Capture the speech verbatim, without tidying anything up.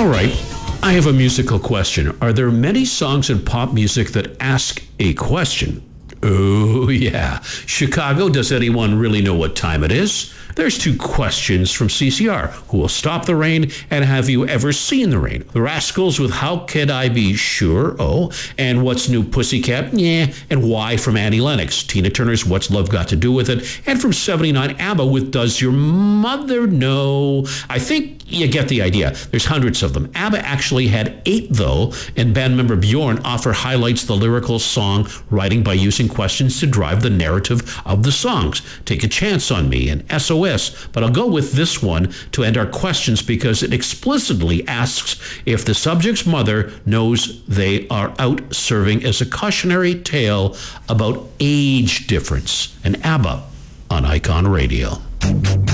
All right, I have a musical question. Are there many songs in pop music that ask a question? Oh, yeah. Chicago, does anyone really know what time it is? There's two questions from C C R. Who will stop the rain? And have you ever seen the rain? The Rascals with How Can I Be Sure? Oh, and What's New Pussycat? Yeah. And Why from Annie Lennox. Tina Turner's What's Love Got to Do with It? And from seventy-nine, ABBA with Does Your Mother Know? I think you get the idea. There's hundreds of them. ABBA actually had eight, though, and band member Bjorn offer highlights the lyrical song writing by using questions to drive the narrative of the songs. Take a Chance on Me and S O S, but I'll go with this one to end our questions because it explicitly asks if the subject's mother knows they are out serving as a cautionary tale about age difference. And ABBA on Icon Radio.